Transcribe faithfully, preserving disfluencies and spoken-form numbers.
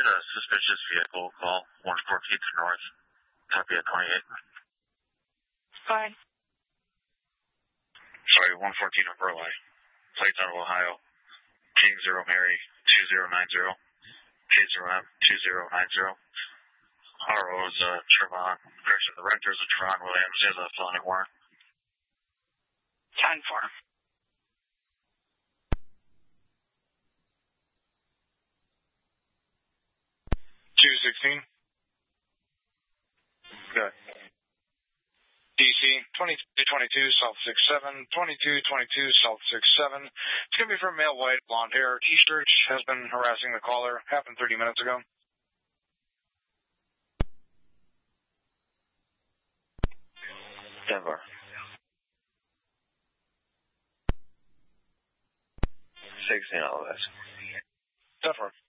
we had a suspicious vehicle call, one fourteenth North, copy at twenty-eight. Fine. Sorry, one fourteen of Burleigh, plates out of Ohio, King Zero Mary, two zero nine zero, K zero M, two zero nine zero. R O is uh, Trevon, correction, the renter is a Trevon Williams, he has a felony warrant. ten four. two sixteen. Good. D C, twenty-two twenty-two, South six seven, twenty-two twenty-two, South six seven. It's going to be for male white, blonde hair, T-shirt, has been harassing the caller, happened thirty minutes ago. Denver. sixteen all of this. Denver.